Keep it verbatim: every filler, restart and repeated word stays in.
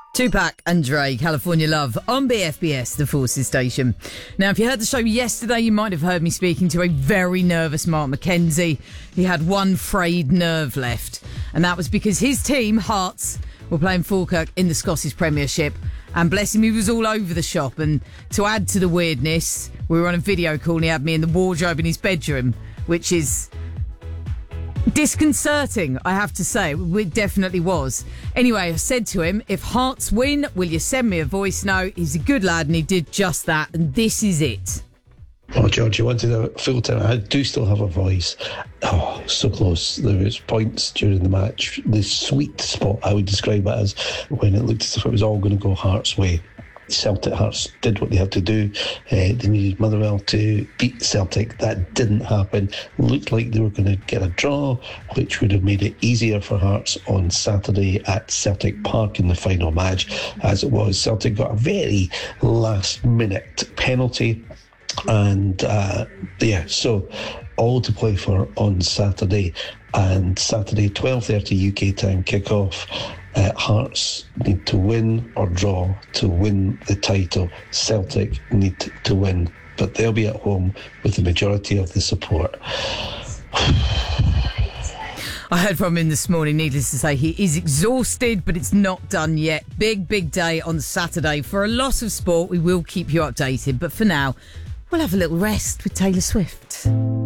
Tupac and Dre, California Love, on B F B S, the Forces station. Now, if you heard the show yesterday, you might have heard me speaking to a very nervous Mark McKenzie. He had one frayed nerve left, and that was because his team, Hearts, were playing Falkirk in the Scottish Premiership, and bless him, he was all over the shop. And to add to the weirdness, we were on a video call and he had me in the wardrobe in his bedroom, which is disconcerting, I have to say. It definitely was. Anyway, I said to him, if Hearts win, will you send me a voice note? He's a good lad, and he did just that, and this is it. Oh, George, you wanted a full time. I do still have a voice. Oh, so close. There was points during the match. The sweet spot, I would describe it as, when it looked as if it was all going to go Hearts' way. Celtic Hearts did what they had to do. Uh, they needed Motherwell to beat Celtic. That didn't happen. Looked like they were going to get a draw, which would have made it easier for Hearts on Saturday at Celtic Park in the final match. As it was, Celtic got a very last minute penalty. And uh, yeah, so all to play for on Saturday. And Saturday, twelve thirty U K time kickoff. Uh, Hearts need to win or draw to win the title. Celtic need to win, but they'll be at home with the majority of the support. I heard from him this morning. Needless to say, he is exhausted, but it's not done yet. Big, big day on Saturday for a lot of sport. We will keep you updated, but for now, we'll have a little rest with Taylor Swift.